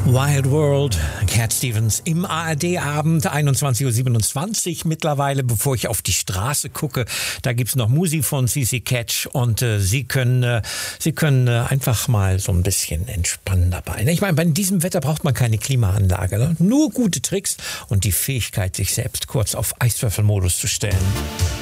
Wild World, Cat Stevens im ARD-Abend, 21.27 Uhr mittlerweile, bevor ich auf die Straße gucke. Da gibt's noch Musik von CC Catch und Sie können einfach mal so ein bisschen entspannen dabei. Ich meine, bei diesem Wetter braucht man keine Klimaanlage, ne? Nur gute Tricks und die Fähigkeit, sich selbst kurz auf Eiswürfelmodus zu stellen.